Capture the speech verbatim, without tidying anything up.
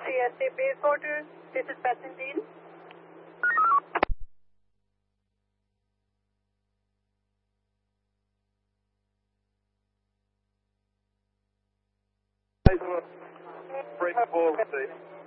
C S T P quarter, this is Pasadena. Freight four,